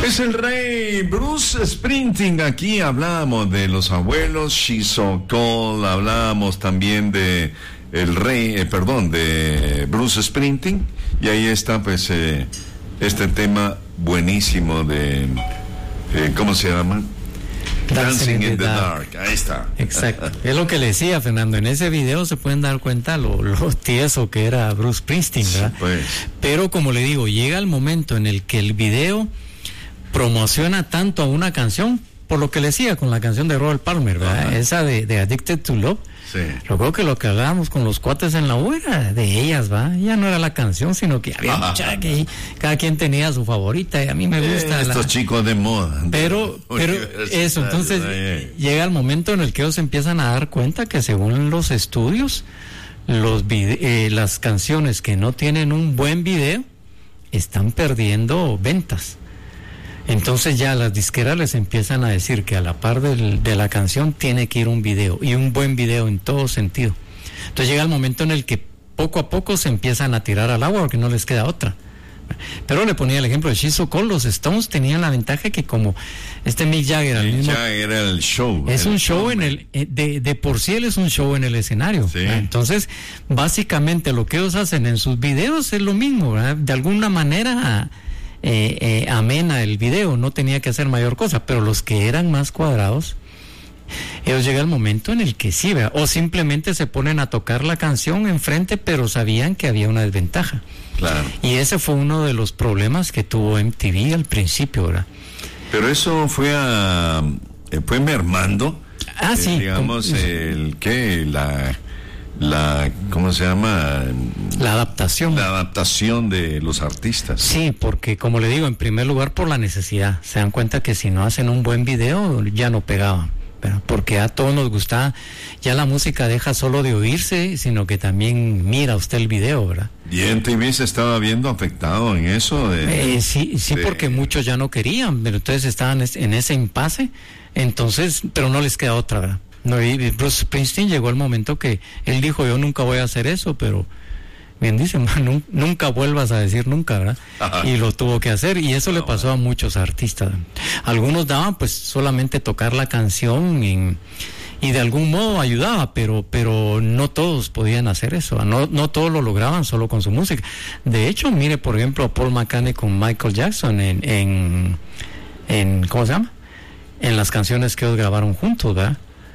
Es el rey Bruce Springsteen. Aquí hablábamos de los abuelos, She's So Cold, hablábamos también de el rey, de Bruce Springsteen, y ahí está pues este tema buenísimo de ¿cómo se llama? Dancing in the Dark. Ahí está. Exacto. Es lo que le decía, Fernando. En ese video se pueden dar cuenta lo tieso que era Bruce Springsteen, ¿verdad? Sí, pues. Pero como le digo, llega el momento en el que el video promociona tanto a una canción, por lo que le decía con la canción de Robert Palmer, ¿verdad? Uh-huh. Esa de Addicted to Love. Sí. Creo que lo que hablábamos con los cuates en la U era de ellas, ¿va? Ya no era la canción, sino que había mucha que cada quien tenía su favorita, y a mí me gusta estos chicos de moda. Pero eso, entonces llega el momento en el que ellos empiezan a dar cuenta que según los estudios, las canciones que no tienen un buen video están perdiendo ventas. Entonces ya las disqueras les empiezan a decir que a la par de la canción tiene que ir un video, y un buen video en todo sentido. Entonces llega el momento en el que poco a poco se empiezan a tirar al agua porque no les queda otra. Pero le ponía el ejemplo de She's So Cold. Los Stones tenían la ventaja que como Mick Jagger era el show. Es un show de por sí él es un show en el escenario. Sí. Entonces básicamente lo que ellos hacen en sus videos es lo mismo, ¿verdad? De alguna manera amena el video, no tenía que hacer mayor cosa, pero los que eran más cuadrados, ellos llega el momento en el que sí, ¿verdad? O simplemente se ponen a tocar la canción enfrente, pero sabían que había una desventaja. Claro. Y ese fue uno de los problemas que tuvo MTV al principio, ¿verdad? Pero eso fue mermando. Sí. Digamos, ¿cómo se llama? La adaptación. La adaptación de los artistas. Sí, porque como le digo, en primer lugar por la necesidad. Se dan cuenta que si no hacen un buen video, ya no pegaban. Pero porque a todos nos gusta, ya la música deja solo de oírse, sino que también mira usted el video, ¿verdad? ¿Y MTV se estaba viendo afectado en eso? Sí, porque muchos ya no querían, pero entonces estaban en ese impasse, entonces, pero no les queda otra, ¿verdad? No, y Bruce Springsteen llegó el momento que él dijo, yo nunca voy a hacer eso, pero bien dice, nunca vuelvas a decir nunca, ¿verdad? Ajá. Y lo tuvo que hacer, y eso le pasó a muchos artistas. Algunos daban pues solamente tocar la canción y de algún modo ayudaba, pero no todos podían hacer eso, no todos lo lograban solo con su música. De hecho, mire por ejemplo a Paul McCartney con Michael Jackson en ¿cómo se llama? En las canciones que ellos grabaron juntos, ¿verdad?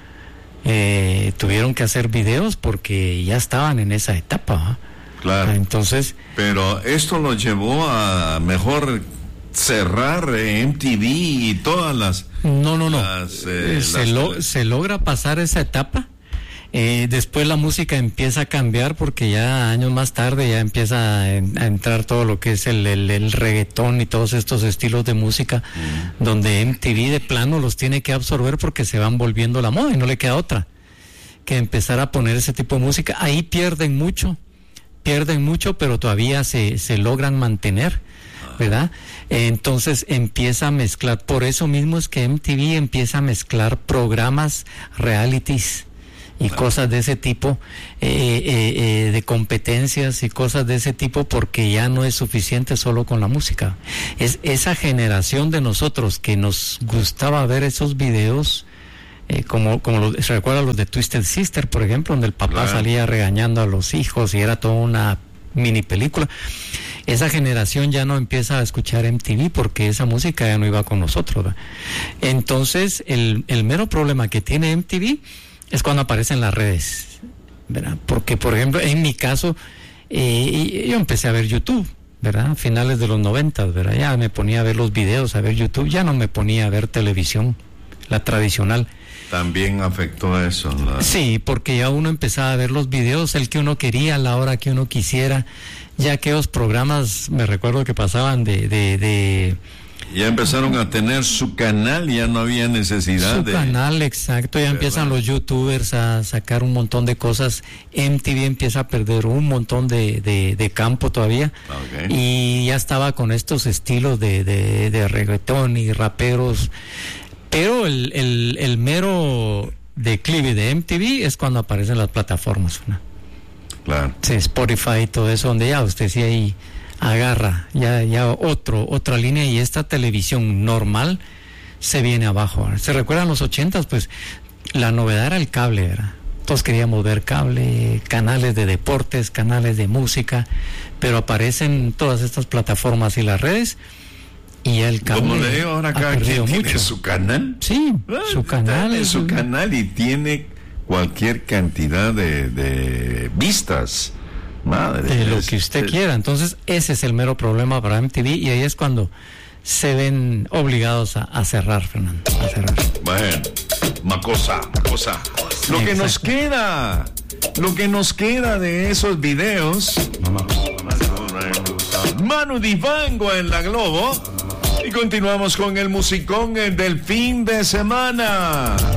Tuvieron que hacer videos porque ya estaban en esa etapa, ¿verdad? Claro. Entonces, pero esto lo llevó a mejor cerrar MTV y todas las... No. Se logra pasar esa etapa. Después la música empieza a cambiar porque ya años más tarde ya empieza a entrar todo lo que es el reggaetón y todos estos estilos de música, donde MTV de plano los tiene que absorber porque se van volviendo la moda y no le queda otra que empezar a poner ese tipo de música. Ahí pierden mucho, pero todavía se logran mantener, ¿verdad? Entonces empieza a mezclar, por eso mismo es que MTV empieza a mezclar programas, realities y cosas de ese tipo, de competencias y cosas de ese tipo, porque ya no es suficiente solo con la música. Es esa generación de nosotros que nos gustaba ver esos videos, ¿se recuerdan los de Twisted Sister, por ejemplo, donde el papá salía regañando a los hijos y era toda una mini película? Esa generación ya no empieza a escuchar MTV porque esa música ya no iba con nosotros, ¿verdad? Entonces el mero problema que tiene MTV es cuando aparecen las redes, ¿verdad? Porque, por ejemplo, en mi caso, yo empecé a ver YouTube, ¿verdad? A finales de los 90, ¿verdad? Ya me ponía a ver los videos, a ver YouTube, ya no me ponía a ver televisión, la tradicional. También afectó eso, ¿no? Sí, porque ya uno empezaba a ver los videos, el que uno quería, a la hora que uno quisiera, ya aquellos programas, me recuerdo que pasaban Ya empezaron a tener su canal, ya no había necesidad su canal, exacto, ya empiezan los youtubers a sacar un montón de cosas, MTV empieza a perder un montón de campo todavía, y ya estaba con estos estilos de reggaetón y raperos, pero el mero declive de MTV es cuando aparecen las plataformas, ¿no? Claro. Sí, Spotify y todo eso, donde ya usted sí agarra ya otra línea, y esta televisión normal se viene abajo. ¿Se recuerdan los 80s? Pues la novedad era el cable, ¿verdad? Todos queríamos ver cable, canales de deportes, canales de música, pero aparecen todas estas plataformas y las redes, y el cable como le digo ahora, cada quien tiene su canal. Sí, su canal. Es su canal y tiene cualquier cantidad de vistas. Madre, de lo que usted quiera. Entonces ese es el mero problema para MTV, y ahí es cuando se ven obligados a cerrar, Fernando, a cerrar. Bueno, Macosa. Lo que nos queda de esos videos, Manu Dibango en la Globo, y continuamos con el musicón del fin de semana.